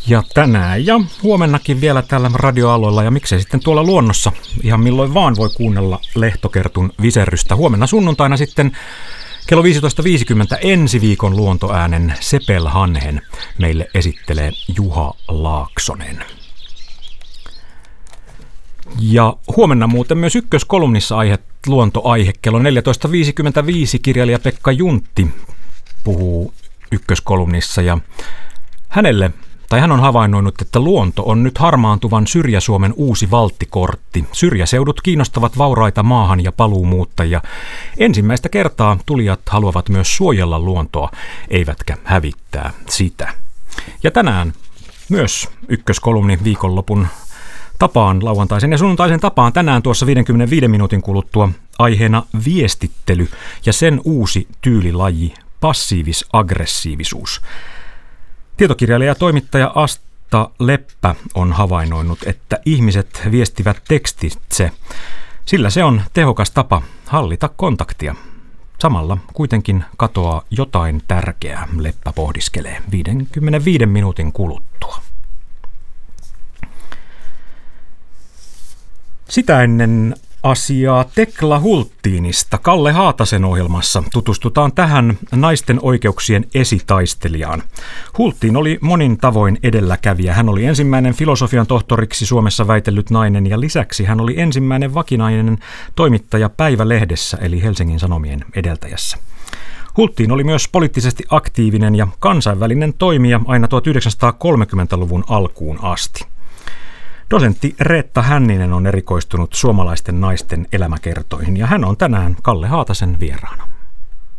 Ja tänään ja huomennakin vielä täällä radioalueella ja miksei sitten tuolla luonnossa ihan milloin vaan voi kuunnella Lehtokertun viserrystä. Huomenna sunnuntaina sitten kello 15.50 ensi viikon luontoäänen Sepelhanhen meille esittelee Juha Laaksonen. Ja huomenna muuten myös ykköskolumnissa luontoaihe kello 14.55 kirjailija Pekka Juntti puhuu ykköskolumnissa ja hän on havainnoinut, että luonto on nyt harmaantuvan Syrjä-Suomen uusi valttikortti. Syrjäseudut kiinnostavat vauraita maahan- ja paluumuuttajia. Ensimmäistä kertaa tulijat haluavat myös suojella luontoa, eivätkä hävittää sitä. Ja tänään myös ykköskolumni viikonlopun tapaan, lauantaisen ja sunnuntaisen tapaan tänään tuossa 55 minuutin kuluttua aiheena viestittely ja sen uusi tyylilaji passiivis-aggressiivisuus. Tietokirjailija ja toimittaja Asta Leppä on havainnoinut, että ihmiset viestivät tekstitse, sillä se on tehokas tapa hallita kontaktia. Samalla kuitenkin katoaa jotain tärkeää, Leppä pohdiskelee 55 minuutin kuluttua. Sitä ennen asiaa Tekla Hulttiinista. Kalle Haatasen ohjelmassa tutustutaan tähän naisten oikeuksien esitaistelijaan. Hulttiin oli monin tavoin edelläkävijä. Hän oli ensimmäinen filosofian tohtoriksi Suomessa väitellyt nainen ja lisäksi hän oli ensimmäinen vakinainen toimittaja Päivälehdessä eli Helsingin Sanomien edeltäjässä. Hulttiin oli myös poliittisesti aktiivinen ja kansainvälinen toimija aina 1930-luvun alkuun asti. Dosentti Reetta Hänninen on erikoistunut suomalaisten naisten elämäkertoihin ja hän on tänään Kalle Haatasen vieraana.